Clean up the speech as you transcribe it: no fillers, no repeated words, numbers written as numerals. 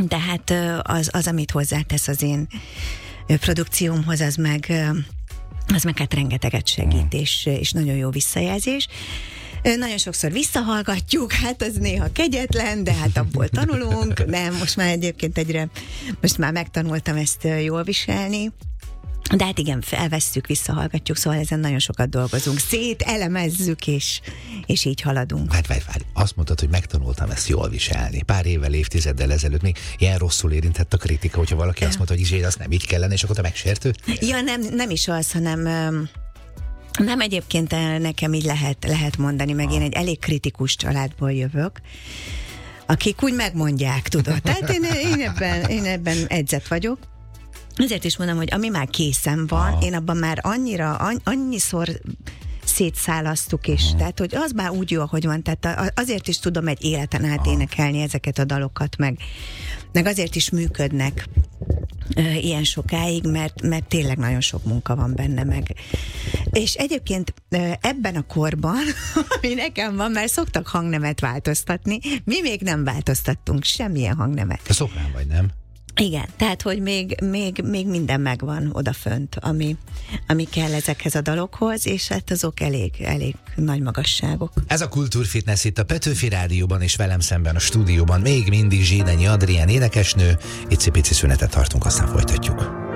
de hát az, amit hozzátesz az én produkciómhoz, az meg hát rengeteget segít, és nagyon jó visszajelzés. Nagyon sokszor visszahallgatjuk, hát az néha kegyetlen, de hát abból tanulunk, de most már egyébként most már megtanultam ezt jól viselni. De hát igen, felvesszük, visszahallgatjuk, szóval ezen nagyon sokat dolgozunk. Elemezzük, és így haladunk. Várj, azt mondtad, hogy megtanultam ezt jól viselni. Pár évvel, évtizeddel ezelőtt még ilyen rosszul érintett a kritika, hogyha valaki azt mondta, hogy Izsé, azt nem így kellene, és akkor te megsértődtél? Ja, nem is az, hanem nem egyébként nekem így lehet mondani, meg én egy elég kritikus családból jövök, akik úgy megmondják, tudod. Tehát én ebben edzett vagyok. Ezért is mondom, hogy ami már készen van, én abban már annyiszor szétszálasztuk, és tehát, hogy az már úgy jó, ahogy van, tehát azért is tudom egy életen át énekelni ezeket a dalokat, meg azért is működnek ilyen sokáig, mert tényleg nagyon sok munka van benne meg. És egyébként ebben a korban, ami nekem van, mert szoktak hangnemet változtatni, mi még nem változtattunk semmilyen hangnemet. Te szoprán vagy, nem? Igen, tehát, hogy még minden megvan odafönt, ami kell ezekhez a dalokhoz, és hát azok elég nagy magasságok. Ez a Kultúrfitness itt a Petőfi Rádióban, és velem szemben a stúdióban még mindig Zsidányi Adrián énekesnő. Icipici szünetet tartunk, aztán folytatjuk.